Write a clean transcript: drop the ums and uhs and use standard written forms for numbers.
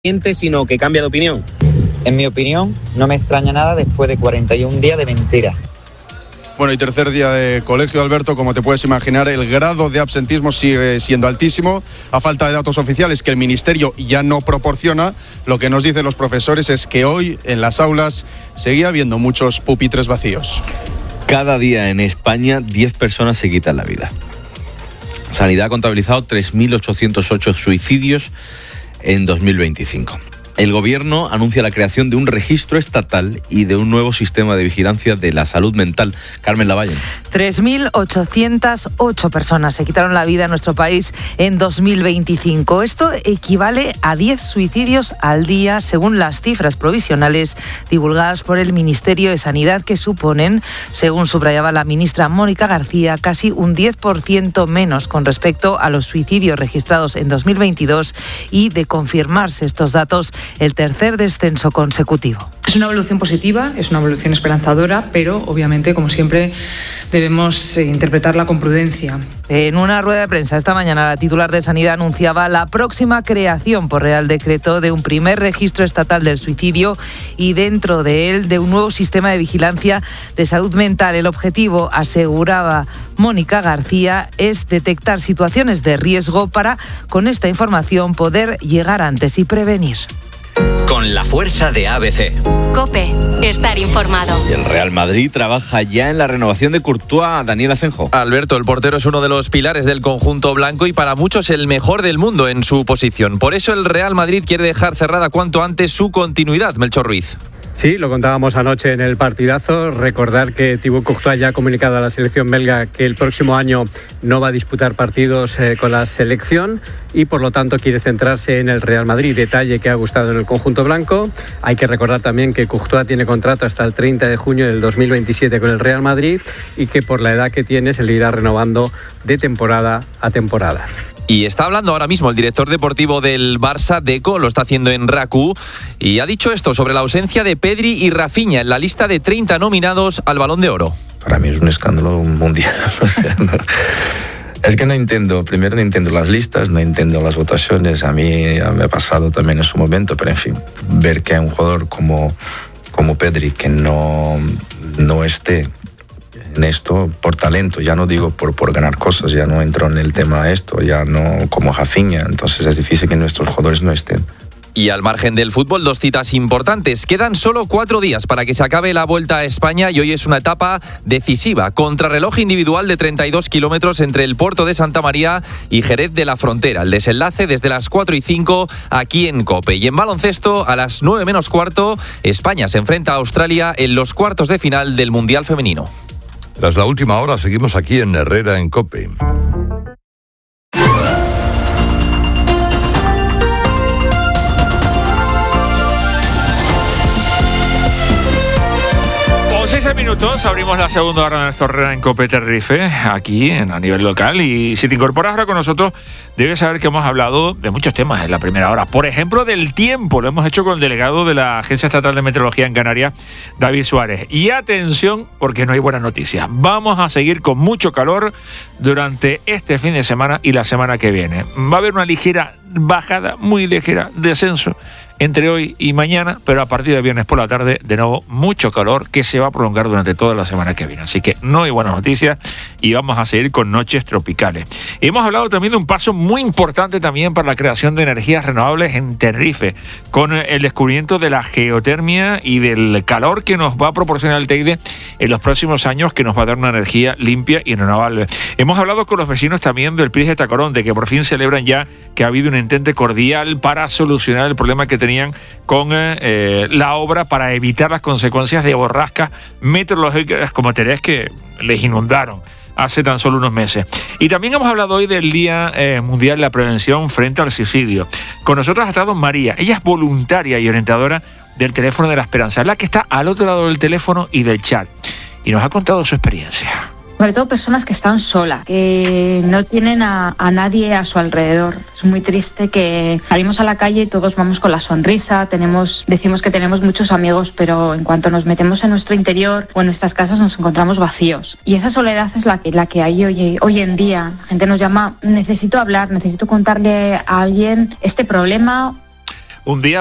sino que cambia de opinión. En mi opinión, no me extraña nada después de 41 días de mentira. Bueno, y tercer día de colegio, Alberto, como te puedes imaginar, el grado de absentismo sigue siendo altísimo. A falta de datos oficiales que el Ministerio ya no proporciona, lo que nos dicen los profesores es que hoy en las aulas seguía habiendo muchos pupitres vacíos. Cada día en España 10 personas se quitan la vida. Sanidad ha contabilizado 3.808 suicidios en 2025. El Gobierno anuncia la creación de un registro estatal y de un nuevo sistema de vigilancia de la salud mental. Carmen Lavalle. 3.808 personas se quitaron la vida en nuestro país en 2025. Esto equivale a 10 suicidios al día, según las cifras provisionales divulgadas por el Ministerio de Sanidad, que suponen, según subrayaba la ministra Mónica García, casi un 10% menos con respecto a los suicidios registrados en 2022 y, de confirmarse estos datos, el tercer descenso consecutivo. Es una evolución positiva, es una evolución esperanzadora, pero obviamente, como siempre, debemos interpretarla con prudencia. En una rueda de prensa esta mañana, la titular de Sanidad anunciaba la próxima creación por Real Decreto de un primer registro estatal del suicidio y dentro de él de un nuevo sistema de vigilancia de salud mental. El objetivo, aseguraba Mónica García, es detectar situaciones de riesgo para, con esta información, poder llegar antes y prevenir. Con la fuerza de ABC. COPE. Estar informado. Y el Real Madrid trabaja ya en la renovación de Courtois. Daniel Asenjo. Alberto, el portero es uno de los pilares del conjunto blanco y para muchos el mejor del mundo en su posición. Por eso el Real Madrid quiere dejar cerrada cuanto antes su continuidad. Melchor Ruiz. Sí, lo contábamos anoche en el partidazo. Recordar que Thibaut Courtois ya ha comunicado a la selección belga que el próximo año no va a disputar partidos con la selección y por lo tanto quiere centrarse en el Real Madrid. Detalle que ha gustado en el conjunto blanco. Hay que recordar también que Courtois tiene contrato hasta el 30 de junio del 2027 con el Real Madrid y que por la edad que tiene se le irá renovando de temporada a temporada. Y está hablando ahora mismo el director deportivo del Barça, Deco, lo está haciendo en RACU, y ha dicho esto sobre la ausencia de Pedri y Rafinha en la lista de 30 nominados al Balón de Oro. Para mí es un escándalo mundial. O sea, no, es que no entiendo, primero no entiendo las listas, no entiendo las votaciones. A mí me ha pasado también en su momento, pero en fin, ver que hay un jugador como Pedri que no esté en esto por talento, ya no digo por ganar cosas, ya no entro en el tema esto, ya no como Rafinha, entonces es difícil que nuestros jugadores no estén. Y al margen del fútbol, 2 citas importantes. Quedan solo 4 días para que se acabe la Vuelta a España y hoy es una etapa decisiva. Contrarreloj individual de 32 kilómetros entre el puerto de Santa María y Jerez de la Frontera. El desenlace desde las 4:05 aquí en COPE. Y en baloncesto, a las 9 menos cuarto, España se enfrenta a Australia en los cuartos de final del Mundial Femenino. Tras la última hora, seguimos aquí en Herrera en COPE. Minutos, abrimos la segunda hora de nuestro Herrera en COPE Tenerife, aquí a nivel local, y si te incorporas ahora con nosotros, debes saber que hemos hablado de muchos temas en la primera hora. Por ejemplo, del tiempo, lo hemos hecho con el delegado de la Agencia Estatal de Meteorología en Canarias, David Suárez. Y atención, porque no hay buenas noticias. Vamos a seguir con mucho calor durante este fin de semana y la semana que viene. Va a haber una ligera bajada, muy ligera, descenso entre hoy y mañana, pero a partir de viernes por la tarde, de nuevo, mucho calor que se va a prolongar durante toda la semana que viene. Así que no hay buenas noticias y vamos a seguir con noches tropicales. Hemos hablado también de un paso muy importante también para la creación de energías renovables en Tenerife, con el descubrimiento de la geotermia y del calor que nos va a proporcionar el Teide en los próximos años, que nos va a dar una energía limpia y renovable. Hemos hablado con los vecinos también del Pris de Tacorón, de que por fin celebran ya que ha habido un intento cordial para solucionar el problema que tenían con la obra para evitar las consecuencias de borrascas meteorológicas como Terés que les inundaron hace tan solo unos meses. Y también hemos hablado hoy del Día Mundial de la Prevención frente al Suicidio. Con nosotros ha estado María. Ella es voluntaria y orientadora del Teléfono de la Esperanza, la que está al otro lado del teléfono y del chat, y nos ha contado su experiencia. Sobre todo personas que están solas, que no tienen a nadie a su alrededor. Es muy triste que salimos a la calle y todos vamos con la sonrisa, decimos que tenemos muchos amigos, pero en cuanto nos metemos en nuestro interior o en nuestras casas nos encontramos vacíos. Y esa soledad es la que hay hoy en día. La gente nos llama, necesito hablar, necesito contarle a alguien este problema. un día